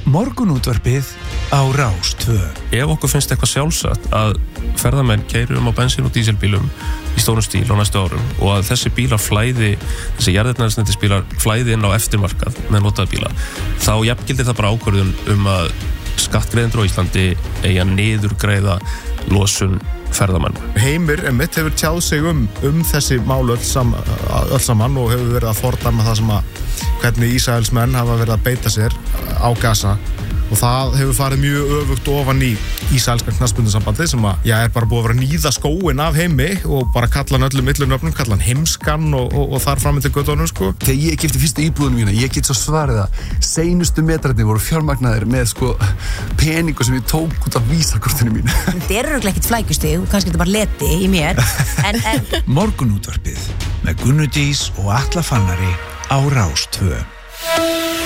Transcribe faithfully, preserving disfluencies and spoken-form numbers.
Morgunútvarpið á Rás tvö. Ef okkur finnst eitthvað sjálfsagt að ferðamenn keyri um á bensín- og díselbílum í stórum stíl á næstu árum og að þessi bílar flæði, þessi jarðefnaeldsneytisbílar flæði inn á eftirmarkað með notaða bíla, þá jafngildir það bara ákvörðun um að skattgreiðendur á Íslandi eigi að niðurgreiða losun ferðamann. Heimir emitt hefur tjáð sig um, um þessi mál öll, sam, öll saman og hefur verið að fordæma það sem að hvernig Ísraelsmenn hafa verið að beita sér á Gaza og það hefur farið mjög öfugt ofan í Ísraelska knattspyrnusambandið sem að já, er bara búið að vera að níða skóinn af Heimi og bara kalla hann öllum millunöfnum, kalla hann heimskan og, og, og þar fram til göttunum sko. Þegar ég keypti fyrstu íbúðunum mína, ég get svo svarið að seinustu metrarnir voru fjármagnaðir með sko peningu sem ég tók út af vísakortinu mínu. Þetta er örugglega ekkert flækjusti og kannski þetta bara leti í mér en, en... Morgunútvarpið með Gunnu Dís og Atla Fannari á Rás tvö.